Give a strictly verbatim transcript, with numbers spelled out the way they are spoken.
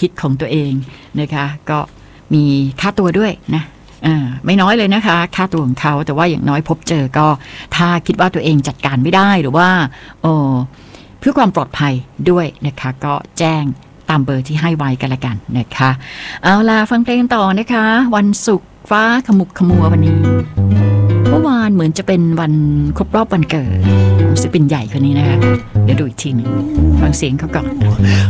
ฮิตของตัวเองนะคะก็มีค่าตัวด้วยนะอ่าไม่น้อยเลยนะคะค่าตัวของเขาแต่ว่าอย่างน้อยพบเจอก็ถ้าคิดว่าตัวเองจัดการไม่ได้หรือว่าโอ้เพื่อความปลอดภัยด้วยนะคะก็แจ้งตามเบอร์ที่ให้ไว้กันละกันนะคะเอาล่ะฟังเพลงต่อนะคะวันศุกร์ฟ้าขมุกขมัววันนี้เมื่อวานเหมือนจะเป็นวันครบรอบวันเกิดศิลปินใหญ่คนนี้นะคะเดี๋ยวดูอีกทีหนึ่งฟังเสียงเขาก่อน